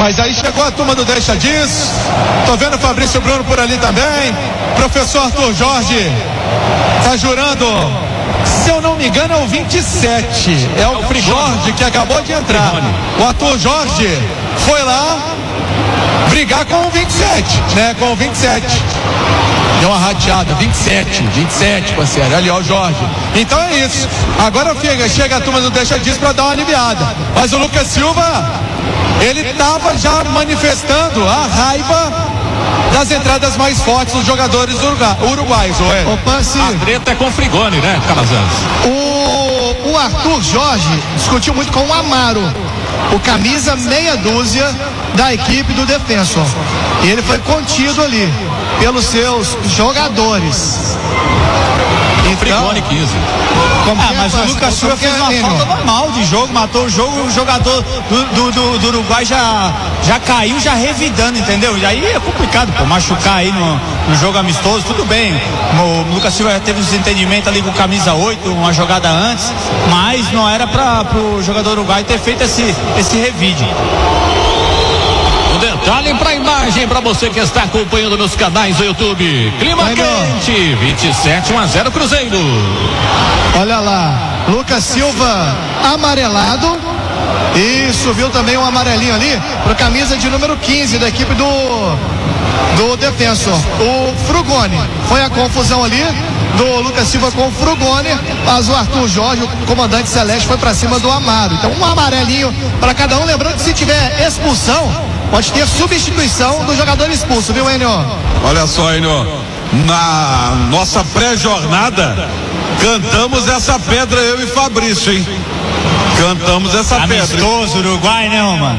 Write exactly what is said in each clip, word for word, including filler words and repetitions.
Mas aí chegou a turma do Deixa Disso. Tô vendo o Fabrício Bruno por ali também. Professor Arthur Jorge tá jurando, se eu não me engano, é o vinte e sete. É o, é o Jorge que acabou de entrar. O Arthur Jorge foi lá brigar com o vinte e sete, né? Com o vinte e sete. Deu uma rateada, vinte e sete, vinte e sete, parceiro. Ali, ó, o Jorge. Então é isso. Agora chega, chega a turma do Deixa Disso pra dar uma aliviada. Mas o Lucas Silva, ele tava já manifestando a raiva das entradas mais fortes dos jogadores uruguaios. Opa, a treta é com o Frigoni, né, Calazans? O, o Arthur Jorge discutiu muito com o Amaro, o camisa meia dúzia da equipe do Defensor. E ele foi contido ali pelos seus jogadores. Então, quinze. Ah, mas o Lucas Silva fez uma falta normal de jogo, matou o jogo, o jogador do, do, do, do Uruguai já, já caiu, já revidando, entendeu? E aí é complicado, pô, machucar aí no, no jogo amistoso, tudo bem. O Lucas Silva já teve um desentendimento ali com o camisa oito, uma jogada antes, mas não era para o jogador uruguai ter feito esse, esse revide. Um detalhe para a imagem, para você que está acompanhando nos canais do YouTube. Clima Vai quente, não. vinte e sete, um a zero Cruzeiro. Olha lá, Lucas Silva amarelado e subiu também um amarelinho ali para camisa de número quinze da equipe do do Defensor. O Frugoni, foi a confusão ali do Lucas Silva com o Frugoni, mas o Arthur Jorge, o comandante celeste, foi para cima do Amaro. Então um amarelinho para cada um, lembrando que se tiver expulsão, pode ter substituição do jogador expulso, viu, Enio? Olha só, Enio, na nossa pré-jornada, cantamos essa pedra, eu e Fabrício, hein? Cantamos essa Amistoso, pedra. Amistoso, Uruguai, né, mano?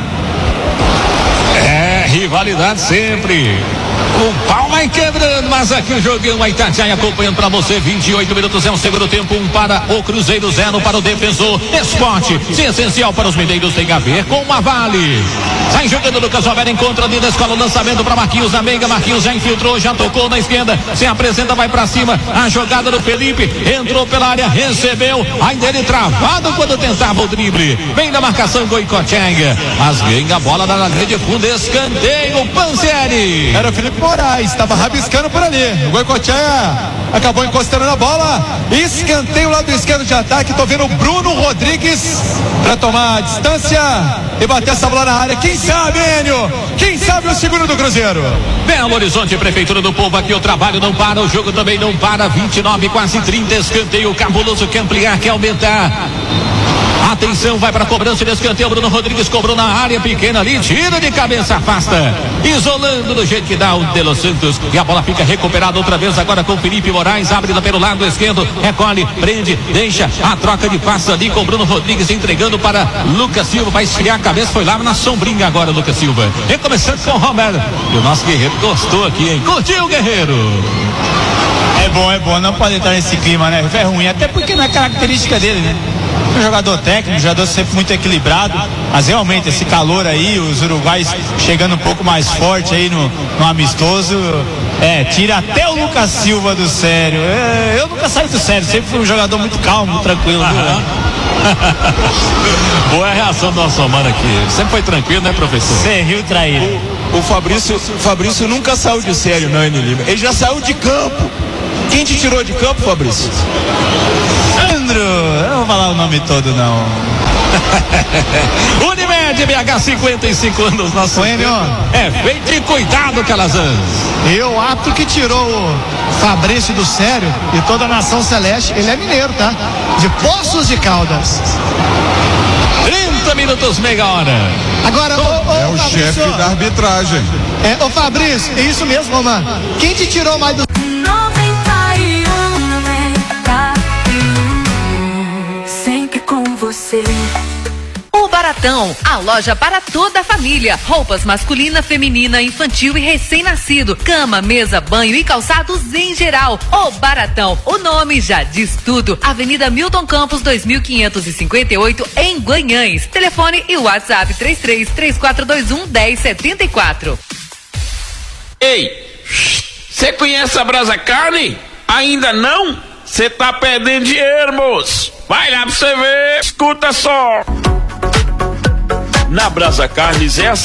É, rivalidade sempre. O pau vai quebrando, mas aqui o joguinho vai Itatiaia acompanhando pra você. vinte e oito minutos é um segundo tempo, um para o Cruzeiro, zero para o Defensor. Esporte, se essencial para os mineiros, tem a ver com uma Vale. Sai jogando Lucas Roberto, encontra ali da escola, lançamento para Marquinhos na meiga. Marquinhos já infiltrou, já tocou na esquerda, se apresenta, vai pra cima. A jogada do Felipe, entrou pela área, recebeu, ainda ele travado quando tentava o drible. Vem da marcação Goicoechea, mas ganha a bola na grande fundo, escanteio, Panzeri. Era o Felipe Moraes, estava rabiscando por ali. O Goicoechea acabou encostando na bola. Escanteio lá do esquerdo de ataque. Tô vendo o Bruno Rodrigues para tomar a distância e bater essa bola na área. Quem sabe, Enio? Quem sabe o segundo do Cruzeiro? Belo Horizonte, Prefeitura do Povo, aqui o trabalho não para, o jogo também não para. vinte e nove, quase trinta, escanteio cabuloso, quer ampliar, quer aumentar. Atenção, vai para a cobrança de escanteio. Bruno Rodrigues cobrou na área pequena ali, tira de cabeça, afasta, isolando do jeito que dá o De Los Santos, e a bola fica recuperada outra vez agora com Felipe Moraes, abre pelo lado esquerdo, recolhe, prende, deixa a troca de passe ali com Bruno Rodrigues, entregando para Lucas Silva, vai esfriar a cabeça, foi lá na sombrinha agora Lucas Silva, recomeçando com o Romero, e o nosso Guerreiro gostou aqui, hein? Curtiu, Guerreiro? É bom, é bom, não pode entrar nesse clima, né? É ruim, até porque não é característica dele, né? Um jogador técnico, um jogador sempre muito equilibrado, mas realmente esse calor aí, os uruguais chegando um pouco mais forte aí no, no amistoso, é, tira até o Lucas Silva do sério. É, eu nunca saí do sério, sempre fui um jogador muito calmo, muito tranquilo. Aham. Boa reação do nosso mano aqui, sempre foi tranquilo, né, professor? Você riu traído. O, o Fabrício, Fabrício nunca saiu de sério, não, Enio Lima. Ele já saiu de campo. Quem te tirou de campo, Fabrício? Sandro, eu não vou falar o nome todo, não. Unimed B H, cinquenta e cinco anos, nosso Enio. É feito e cuidado, Calazans. E o árbitro que tirou o Fabrício do sério e toda a nação celeste, ele é mineiro, tá? De Poços de Caldas. trinta minutos, meia hora. Agora, ô, ô, É o Fabrício, chefe da arbitragem. É, ô Fabrício, é isso mesmo, mano. Quem te tirou mais do sempre com você. O Baratão, a loja para toda a família. Roupas masculina, feminina, infantil e recém-nascido. Cama, mesa, banho e calçados em geral. O Baratão, o nome já diz tudo. Avenida Milton Campos, dois mil quinhentos e cinquenta e oito, em Guanhães. Telefone e WhatsApp três três, três quatro dois um, um zero sete quatro. Ei, você conhece a Brasa Carne? Ainda não? Você tá perdendo dinheiro, moço. Vai lá pra você ver. Escuta só. Na Brasa Carnes é assim.